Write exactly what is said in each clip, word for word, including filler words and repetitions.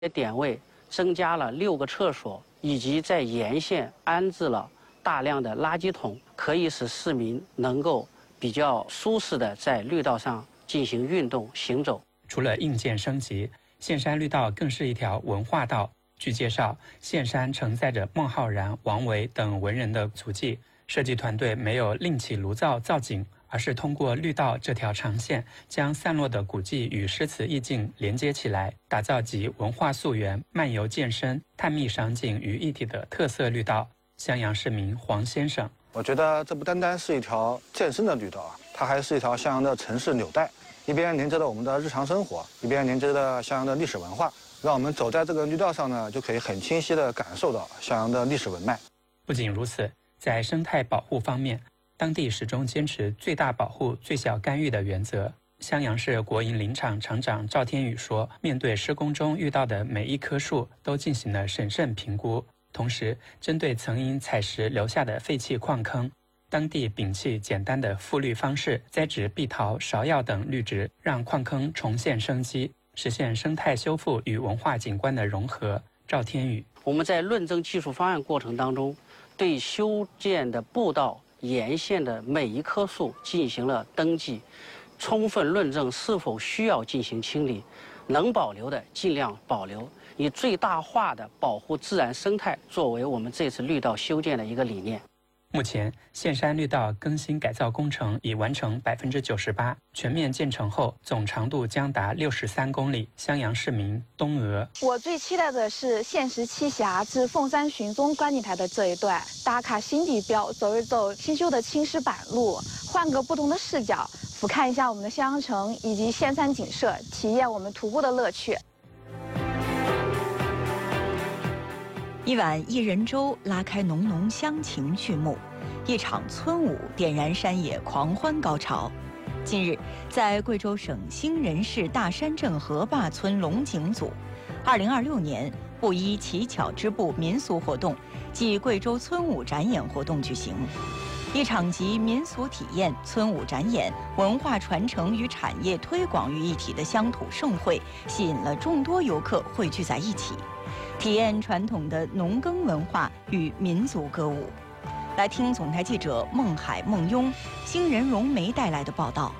点位增加了六个厕所，以及在沿线安置了大量的垃圾桶，可以使市民能够比较舒适的在绿道上进行运动行走。 除了硬件升级，县山绿道更是一条文化道。据介绍，县山承载着孟浩然、王维等文人的足迹。设计团队没有另起炉灶造景，而是通过绿道这条长线，将散落的古迹与诗词意境连接起来，打造集文化溯源、漫游健身、探秘赏景于一体的特色绿道。襄阳市民黄先生： 我觉得这不单单是一条健身的绿道啊，它还是一条襄阳的城市纽带，一边连接着我们的日常生活，一边连接着襄阳的历史文化。让我们走在这个绿道上呢，就可以很清晰地感受到襄阳的历史文脉。 不仅如此，在生态保护方面，当地始终坚持最大保护、最小干预的原则。襄阳市国营林场场长赵天宇说，面对施工中遇到的每一棵树，都进行了审慎评估。同时，针对曾因采石留下的废弃矿坑，当地摒弃简单的复绿方式，栽植碧桃、芍药等绿植，让矿坑重现生机，实现生态修复与文化景观的融合。赵天宇： 我们在论证技术方案过程当中，对修建的步道沿线的每一棵树进行了登记，充分论证是否需要进行清理，能保留的尽量保留，以最大化的保护自然生态作为我们这次绿道修建的一个理念。 目前，县山绿道更新改造工程已完成百分之九十八，全面建成后，总长度将达六十三公里。襄阳市民东娥： 我最期待的是县石栖霞至凤山巡踪观景台的这一段，打卡新地标，走一走新修的青石板路，换个不同的视角，俯瞰一下我们的襄阳城以及县山景色，体验我们徒步的乐趣。 一碗一人粥拉开浓浓乡情序幕，一场村舞点燃山野狂欢高潮。近日，在贵州省兴仁市大山镇河坝村龙井组，二零二六年布依乞巧织布民俗活动暨贵州村舞展演活动举行。一场集民俗体验、村舞展演、文化传承与产业推广于一体的乡土盛会，吸引了众多游客汇聚在一起，体验传统的农耕文化与民族歌舞。来听总台记者孟海、孟雍、兴仁荣梅带来的报道。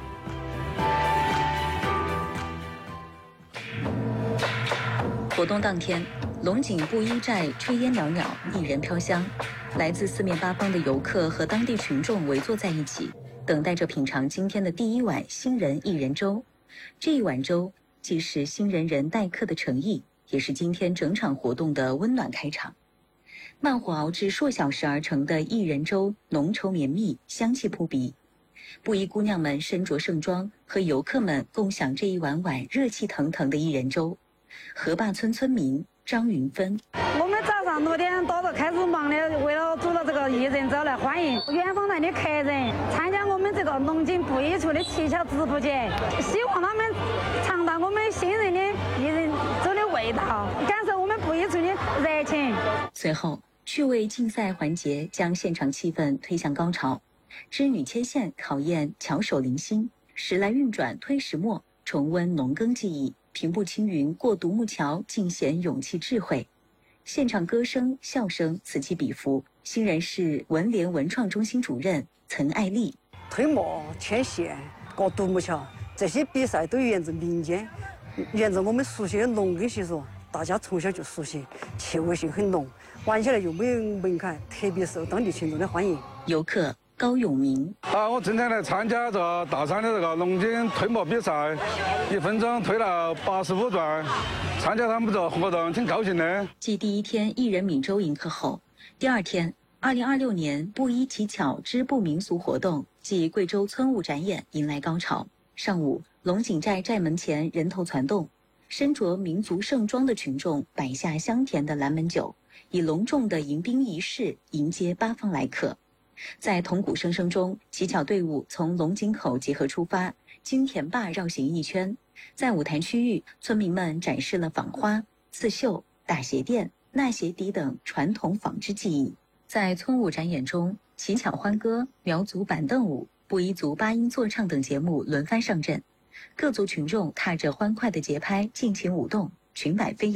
活动当天，龙井布依寨炊烟袅袅，艺人飘香，来自四面八方的游客和当地群众围坐在一起，等待着品尝今天的第一碗兴仁一人粥。这一碗粥既是兴仁人待客的诚意，也是今天整场活动的温暖开场。慢火熬制数小时而成的薏仁粥，浓稠绵密，香气扑鼻。布依姑娘们身着盛装，和游客们共享这一碗碗热气腾腾的薏仁粥。河坝村村民张云芬： 我们早上六点多就开始忙的，为了煮了这个薏仁粥来欢迎远方来的客人参加我们这个龙井布依处的乞巧织布节，希望他们尝到我们兴仁的薏仁粥的味道，感受我们布依处的热情。 随后，趣味竞赛环节将现场气氛推向高潮，织女牵线考验巧手灵心，时来运转推石磨重温农耕技艺，平步青云过独木桥尽显勇气智慧。现场歌声笑声此起彼伏。兴仁市文联文创中心主任岑爱丽： 推磨、牵线、过独木桥，这些比赛都源自民间，源自我们熟悉的农耕习俗，大家从小就熟悉，趣味性很浓，玩起来又没有门槛，特别受当地群众的欢迎。 游客高永明： 啊，我今天来参加这个大山的这个龙井推磨比赛，一分钟推了八十五转，参加他们这个活动挺高兴的。 继第一天薏仁米粥迎客后，第二天，二零二六年布依乞巧织布民俗活动暨贵州村舞展演迎来高潮。上午，龙井寨寨门前人头攒动，身着民族盛装的群众摆下香甜的蓝门酒，以隆重的迎宾仪式迎接八方来客。在铜鼓声声中，乞巧队伍从龙井口集合出发，经田坝绕行一圈。在舞台区域，村民们展示了纺花、刺绣、打鞋垫、纳鞋底等传统纺织技艺。在村舞展演中，乞巧欢歌、苗族板凳舞、布依族八音座唱等节目轮番上阵，各族群众踏着欢快的节拍尽情舞动，裙摆飞扬。